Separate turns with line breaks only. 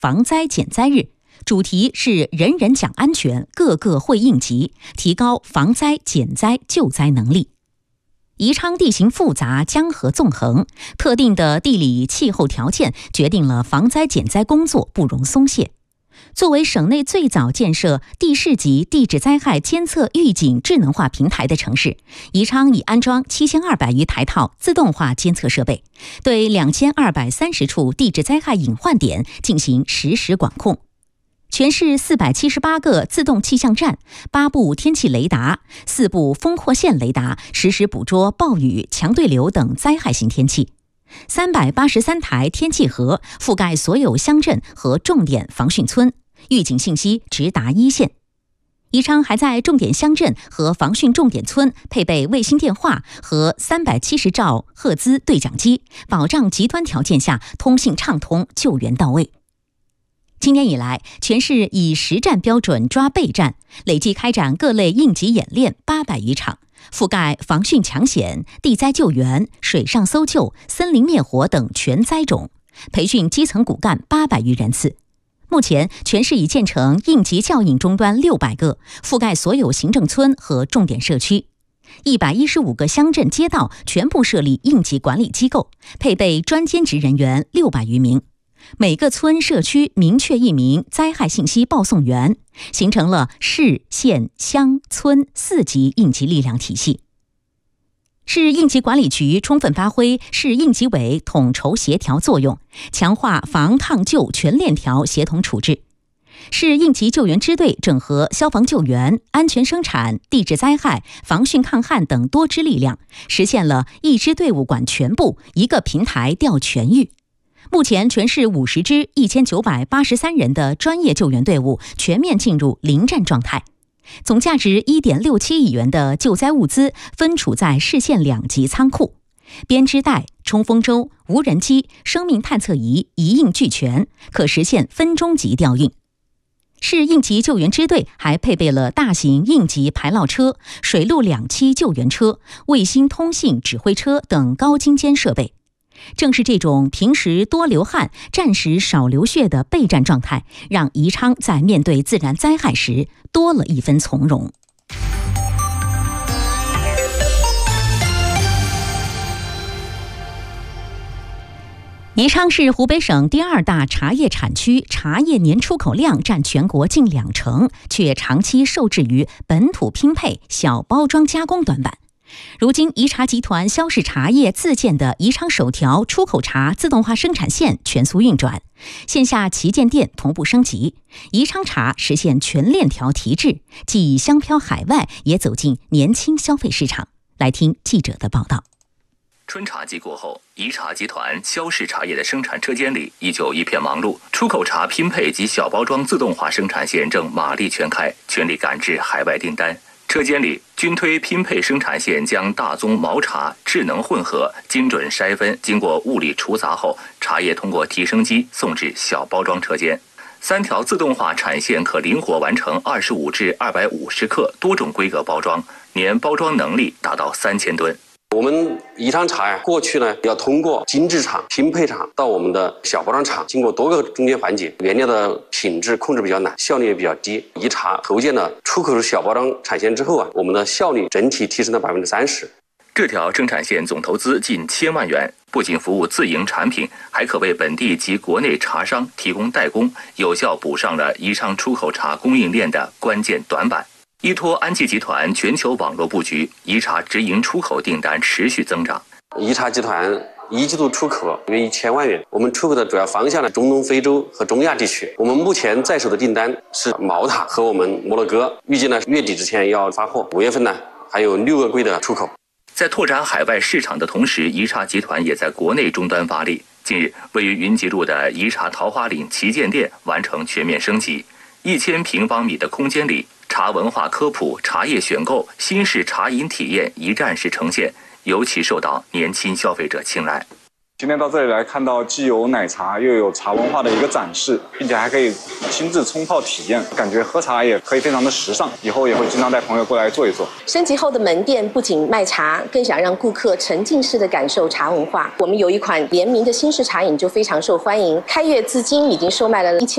防灾减灾日，主题是人人讲安全，个个会应急，提高防灾减灾救灾能力。宜昌地形复杂，江河纵横，特定的地理气候条件决定了防灾减灾工作不容松懈。作为省内最早建设地市级地质灾害监测预警智能化平台的城市，宜昌已安装7200余台套自动化监测设备，对2230处地质灾害隐患点进行实时管控。全市478个自动气象站、8部天气雷达、4部风扩线雷达，实时捕捉暴雨、强对流等灾害性天气。383台天气盒覆盖所有乡镇和重点防汛村，预警信息直达一线。宜昌还在重点乡镇和防汛重点村配备卫星电话和370兆赫兹对讲机，保障极端条件下通信畅通、救援到位。今年以来，全市以实战标准抓备战，累计开展各类应急演练800余场，覆盖防汛抢险、地灾救援、水上搜救、森林灭火等全灾种，培训基层骨干800余人次。目前，全市已建成应急教引终端600个，覆盖所有行政村和重点社区。115个乡镇街道全部设立应急管理机构，配备专兼职人员600余名。每个村社区明确1名灾害信息报送员，形成了市、县、乡、村4级应急力量体系。市应急管理局充分发挥市应急委统筹协调作用，强化防抗救全链条协同处置。市应急救援支队整合消防救援、安全生产、地质灾害、防汛抗旱等多支力量，实现了一支队伍管全部，一个平台调全域。目前，全市50支1983人的专业救援队伍全面进入临战状态，总价值1.67亿元的救灾物资分储在市县2级仓库，编织袋、冲锋舟、无人机、生命探测仪一应俱全，可实现分钟级调运。市应急救援支队还配备了大型应急排涝车、水陆2栖救援车、卫星通信指挥车等高精尖设备。正是这种平时多流汗、战时少流血的备战状态，让宜昌在面对自然灾害时多了一分从容。宜昌是湖北省第2大茶叶产区，茶叶年出口量占全国近20%，却长期受制于本土拼配、小包装加工短板。如今，宜茶集团萧氏茶叶自建的宜昌首条出口茶自动化生产线全速运转，线下旗舰店同步升级，宜昌茶实现全链条提质，既香飘海外，也走进年轻消费市场。来听记者的报道。
春茶季过后，宜茶集团萧氏茶叶的生产车间里依旧一片忙碌，出口茶拼配及小包装自动化生产线正马力全开，全力赶制海外订单。车间里，均推拼配生产线将大宗毛茶智能混合、精准筛分，经过物理除杂后，茶叶通过提升机送至小包装车间。3条自动化产线可灵活完成25至250克多种规格包装，年包装能力达到3000吨。
我们宜昌茶过去呢，要通过精制厂、拼配厂到我们的小包装厂，经过多个中间环节，原料的品质控制比较难，效率也比较低。宜茶投建了出口小包装产线之后我们的效率整体提升了30%。
这条生产线总投资近1000万元，不仅服务自营产品，还可为本地及国内茶商提供代工，有效补上了宜昌出口茶供应链的关键短板。依托安吉集团全球网络布局，宜茶直营出口订单持续增长。
宜茶集团1季度出口约1000万元，我们出口的主要方向呢，中东、非洲和中亚地区。我们目前在手的订单是毛塔和我们摩洛哥，预计呢月底之前要发货，5月份呢还有6个柜的出口。
在拓展海外市场的同时，宜茶集团也在国内终端发力。近日，位于云集路的宜茶桃花岭旗舰店完成全面升级，1000平方米的空间里，茶文化科普、茶叶选购、新式茶饮体验一站式呈现，尤其受到年轻消费者青睐。
今天到这里来看到既有奶茶又有茶文化的一个展示，并且还可以亲自冲泡体验，感觉喝茶也可以非常的时尚，以后也会经常带朋友过来坐一坐。
升级后的门店不仅卖茶，更想让顾客沉浸式的感受茶文化。我们有一款联名的新式茶饮就非常受欢迎，开业至今已经售卖了1000